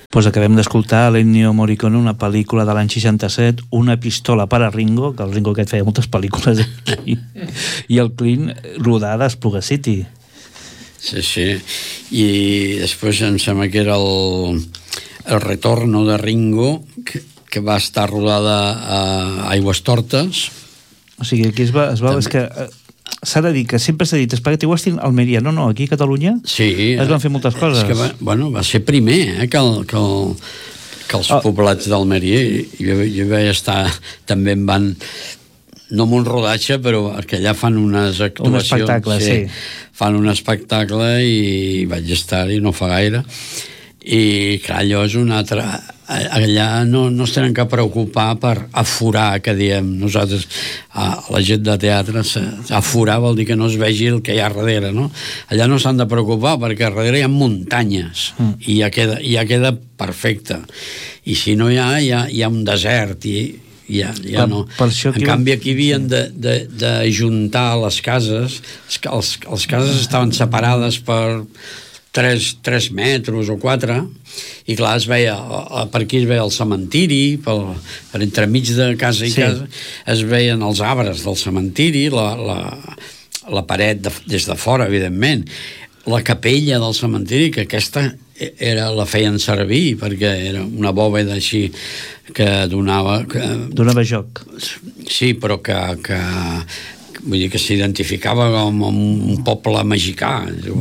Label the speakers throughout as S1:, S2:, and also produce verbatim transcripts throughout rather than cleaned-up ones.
S1: Pues acabem d'escoltar l'Ennio Morricone, una pel·lícula de l'any seixanta-set, Una pistola per a Ringo, que el Ringo aquest feia moltes pel·lícules aquí, i el Clint rodada a Espluga City.
S2: Sí, sí. I després em sembla que era el, el Retorno de Ringo, que, que va estar rodada a Aigües Tortes.
S1: O sigui, aquí es va... Es va és que s'ha de dir que sempre s'ha dit Spaghetti Western Almeria, no, no, aquí a Catalunya
S2: sí,
S1: es van fer moltes coses.
S2: És que va, bueno, va ser primer eh, que, el, que, el, que els oh. poblats d'Almeria, i jo, jo vaig estar, també en van, no en un rodatge, però que allà fan unes actuacions.
S1: Un espectacle, sí. sí.
S2: Fan un espectacle i vaig estar-hi no fa gaire. I clar, allò és una altra... Allà no, no es tenen que preocupar per aforar, que diem nosaltres, a la gent de teatre. Aforar vol dir que no es vegi el que hi ha darrere, no? Allà no s'han de preocupar perquè darrere hi ha muntanyes mm. i ja queda, ja queda perfecte. I si no hi ha, hi ha, hi ha un desert i ja, ja no. En canvi aquí havien d'ajuntar les cases, les, les cases estaven separades per tres, tres metres o quatre, i clar, es veia, per aquí es veia el cementiri, per, per entremig de casa i sí. casa es veien els arbres del cementiri, la, la, la paret de, des de fora, evidentment, la capella del cementiri, que aquesta era, la feien servir perquè era una bòveda així que donava... Que,
S1: donava joc.
S2: Sí, però que... que vull dir que s'identificava com un poble mexicà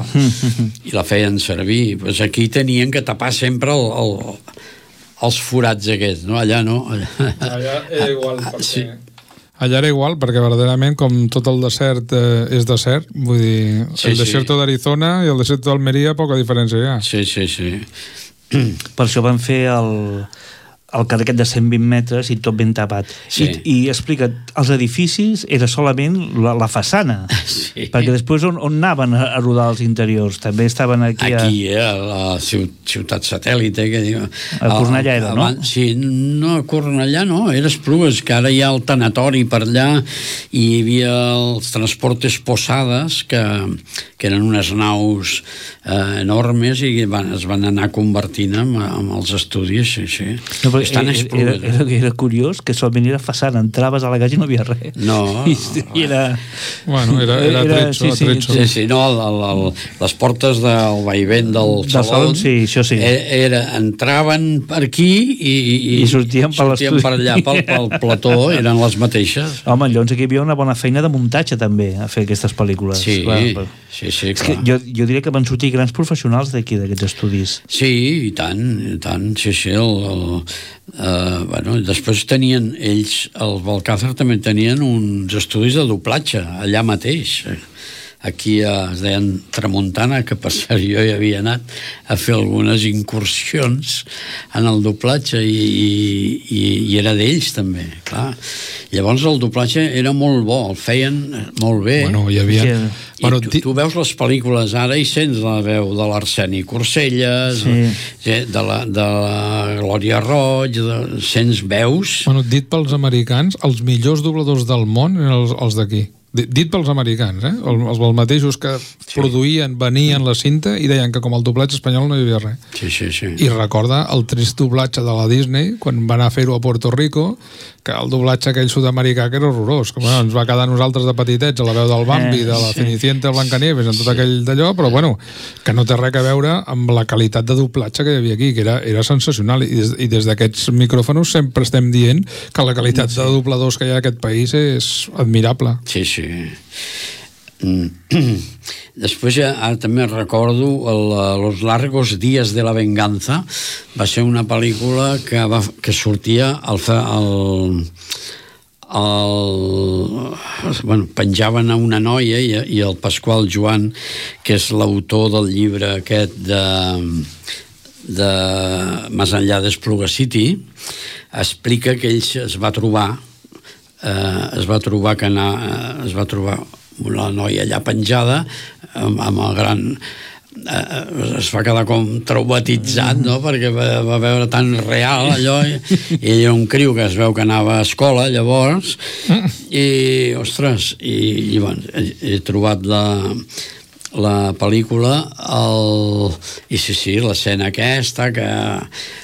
S2: i la feien servir. Pues aquí tenien que tapar sempre el, el, els forats aquests, no? Allà no.
S3: Allà era igual perquè... Sí. Allà era igual perquè verdaderament com tot el desert eh, és desert, vull dir, sí, el desierto sí. d'Arizona i el desierto d'Almeria poca diferència hi ha.
S2: Sí, sí, sí.
S1: Per això van fer el... el carrer aquest de cent vint metres i tot ben tapat. Sí. I, I explica, els edificis era solament la, la façana, sí. perquè després on, on anaven a, a rodar els interiors? També estaven aquí a...
S2: Aquí, a la ciutat satèl·lite, que diu...
S1: A Cornellà era, no?
S2: Abans, sí, no, a Cornellà no, era Esplugues, que ara hi ha el tanatori per allà, i hi havia els transportes posades, que, que eren unes naus eh, enormes, i van, es van anar convertint en, en els estudis, sí, sí.
S1: No, Era, era, era, era curiós que solament era façana, entraves a la casa i no havia res.
S2: No,
S1: I, i era...
S3: Bueno, era, era, era tretzo,
S1: sí, sí,
S3: tretzo.
S2: Sí, sí, no, el, el, les portes del vaivent del
S1: saló, saló sí, això sí.
S2: Era, entraven per aquí i, i,
S1: i sortien, per,
S2: sortien per allà, pel, pel plató, eren les mateixes.
S1: Home, llavors aquí hi havia una bona feina de muntatge també, a fer aquestes pel·lícules.
S2: Sí,
S1: clar, per...
S2: sí, sí,
S1: clar. Jo, jo diria que van sortir grans professionals d'aquí, d'aquests estudis.
S2: Sí, i tant, i tant, sí, sí, el... el Uh, bueno, després tenien ells, el Balcázar també tenien uns estudis de doblatge allà mateix, aquí a, es deien Tramuntana, que per cert jo hi havia anat a fer algunes incursions en el doblatge i, i, i era d'ells també, clar. Llavors el doblatge era molt bo, el feien molt bé.
S3: Bueno, hi havia...
S2: I bueno, tu, tu veus les pel·lícules ara i sents la veu de l'Arseni Corselles, sí. de, la, de la Glòria Roig, de, sents veus...
S3: Bueno, dit pels americans, els millors dobladors del món eren els, els d'aquí. Dit pels americans, eh? Els, els mateixos que sí. produïen, venien la cinta i deien que com el doblatge espanyol no hi havia res.
S2: Sí, sí, sí.
S3: I recorda el trist doblatge de la Disney quan va anar a fer-ho a Puerto Rico, que el doblatge aquell sud-americà que era horrorós, que bueno, ens va quedar a nosaltres de petitets a la veu del Bambi, de la Cenicienta, el Blancanieves, en tot sí. aquell d'allò, però bueno, que no té res a veure amb la qualitat de doblatge que hi havia aquí, que era, era sensacional, i des, i des d'aquests micròfons sempre estem dient que la qualitat sí. de dobladors que hi ha a aquest país és admirable.
S2: Sí, sí. Després ja, ara també recordo el, Los largos días de la venganza, va ser una pel·lícula que, va, que sortia al, al, al, bueno, penjaven a una noia i, i el Pasqual Joan, que és l'autor del llibre aquest de, de Más enllà d'Espluga City, explica que ell es va trobar eh, es va trobar que anar, eh, es va trobar una noia allà penjada amb, amb el gran eh, es va quedar com traumatitzat, no? Perquè va, va veure tan real allò, i, i ell era un criu que es veu que anava a escola llavors i ostres i, i bueno, he, he trobat la la pel·lícula el... i sí, sí, l'escena aquesta que